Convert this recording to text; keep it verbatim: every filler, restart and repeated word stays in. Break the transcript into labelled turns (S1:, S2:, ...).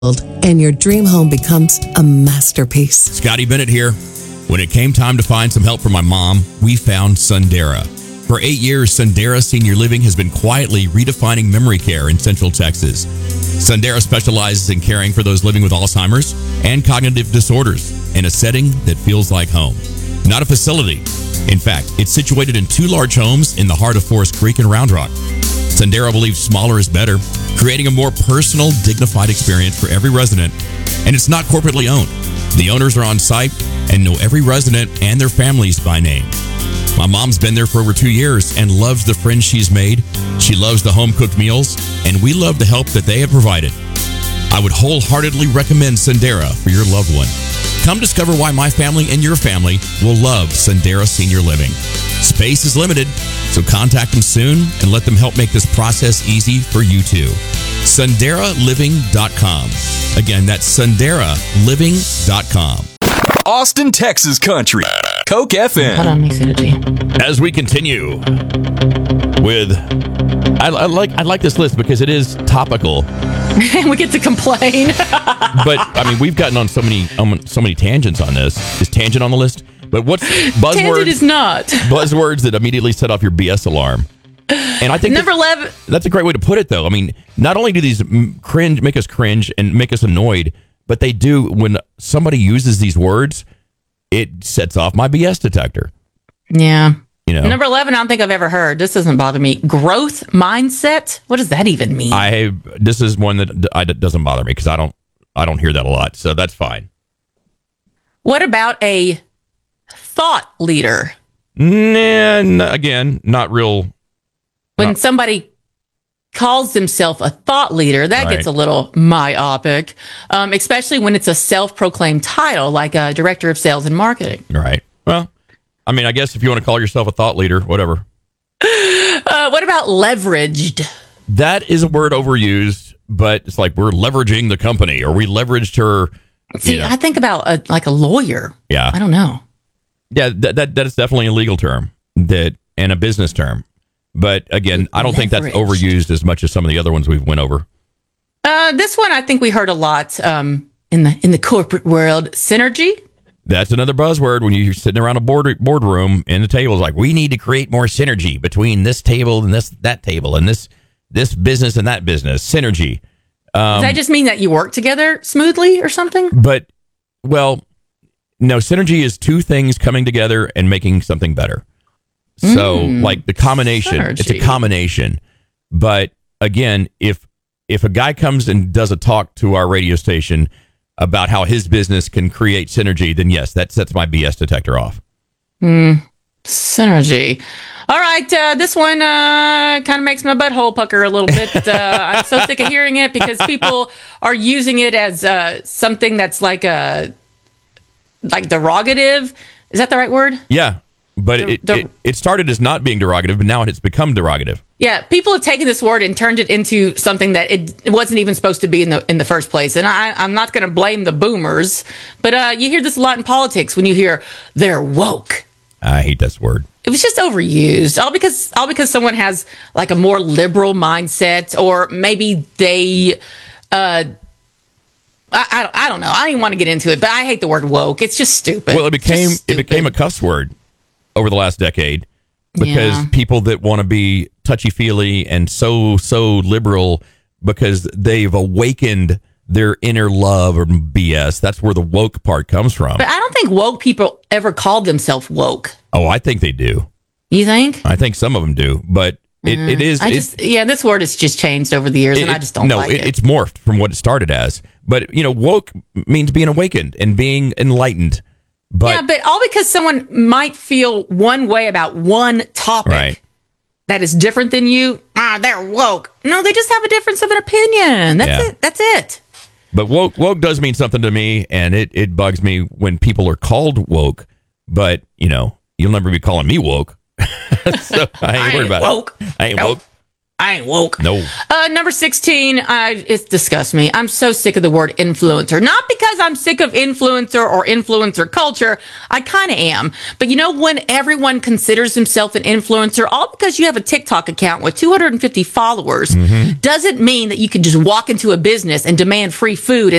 S1: and your dream home becomes a masterpiece.
S2: Scotty Bennett here. When it came time to find some help for my mom, we found Sundera. For eight years, Sundera Senior Living has been quietly redefining memory care in Central Texas. Sundera specializes in caring for those living with Alzheimer's and cognitive disorders in a setting that feels like home, not a facility. In fact, it's situated in two large homes in the heart of Forest Creek and Round Rock. Sundera believes smaller is better, creating a more personal, dignified experience for every resident, and it's not corporately owned. The owners are on site and know every resident and their families by name. My mom's been there for over two years and loves the friends she's made. She loves the home-cooked meals, and we love the help that they have provided. I would wholeheartedly recommend Sundera for your loved one. Come discover why my family and your family will love Sundera Senior Living. Space is limited, so contact them soon and let them help make this process easy for you too. Sundera Living dot com. Again, that's Sundera Living dot com.
S3: Austin, Texas country. Coke F M.
S4: Hold on, Lucidity.
S2: As we continue with, I, I like I like this list because it is topical.
S4: We get to complain.
S2: But I mean, we've gotten on so many um, so many tangents on this. Is tangent on the list? But what's buzzwords?
S4: Tangent is not.
S2: Buzzwords that immediately set off your B S alarm. And I think
S4: Number
S2: that,
S4: eleven.
S2: That's a great way to put it, though. I mean, not only do these cringe make us cringe and make us annoyed, but they do when somebody uses these words, it sets off my B S detector.
S4: Yeah.
S2: You know,
S4: Number eleven, I don't think I've ever heard. This doesn't bother me. Growth mindset? What does that even mean?
S2: I this is one that I, doesn't bother me because I don't I don't hear that a lot, so that's fine.
S4: What about a thought leader?
S2: Nah, again, not real.
S4: When
S2: not,
S4: somebody calls themselves a thought leader, that
S2: right.
S4: gets a little myopic, um, especially when it's a self-proclaimed title like a director of sales and marketing.
S2: Right. Well, I mean, I guess if you want to call yourself a thought leader, whatever.
S4: Uh, what about leveraged?
S2: That is a word overused, but it's like we're leveraging the company or we leveraged her.
S4: See,
S2: you know.
S4: I think about a, like a lawyer.
S2: Yeah.
S4: I don't know.
S2: Yeah, that, that that is definitely a legal term that and a business term. But again, I don't think that's overused as much as some of the other ones we've went over.
S4: Uh, this one I think we heard a lot um, in the in the corporate world. Synergy.
S2: That's another buzzword when you're sitting around a board boardroom and the table is like, we need to create more synergy between this table and this that table and this this business and that business. Synergy. Um,
S4: Does that just mean that you work together smoothly or something?
S2: But, well, no, synergy is two things coming together and making something better. So, mm, like the combination, synergy. It's a combination. But again, if if a guy comes and does a talk to our radio station about how his business can create synergy, then yes, that sets my B S detector off.
S4: Mm, synergy. All right, uh, this one uh, kind of makes my butthole pucker a little bit. Uh, I'm so sick of hearing it because people are using it as uh, something that's like a like derogative. Is that the right word?
S2: Yeah, but
S4: the,
S2: it,
S4: the,
S2: it it started as not being derogative, but now it's become derogative.
S4: Yeah, people have taken this word and turned it into something that it, it wasn't even supposed to be in the in the first place. And I, I'm not going to blame the boomers, but uh, you hear this a lot in politics when you hear they're woke.
S2: I hate this word.
S4: It was just overused, all because all because someone has like a more liberal mindset, or maybe they, uh, I, I, I don't know. I don't even want to get into it, but I hate the word woke. It's just stupid.
S2: Well, it became it became a cuss word over the last decade because
S4: yeah.
S2: people that want to be touchy-feely and so so liberal because they've awakened their inner love or B S. That's where the woke part comes from.
S4: But I don't think woke people ever called themselves woke.
S2: Oh, I think they do.
S4: You think?
S2: I think some of them do, but it, mm, it is.
S4: I
S2: it,
S4: just yeah, this word has just changed over the years,
S2: it,
S4: and I just don't
S2: no,
S4: like it.
S2: No, it's morphed from what it started as. But you know, woke means being awakened and being enlightened. But
S4: yeah, but all because someone might feel one way about one topic.
S2: Right.
S4: That is different than you. Ah, they're woke. No, they just have a difference of an opinion. That's
S2: yeah.
S4: it. That's it.
S2: But woke woke does mean something to me, and it, it bugs me when people are called woke. But, you know, you'll never be calling me woke. So I ain't
S4: I
S2: worried
S4: ain't
S2: about
S4: woke.
S2: it. I ain't
S4: nope.
S2: woke.
S4: I ain't woke.
S2: No.
S4: Uh, number sixteen, I, it disgusts me. I'm so sick of the word influencer. Not because I'm sick of influencer or influencer culture. I kind of am. But you know, when everyone considers himself an influencer, all because you have a TikTok account with two hundred fifty followers, mm-hmm. doesn't mean that you can just walk into a business and demand free food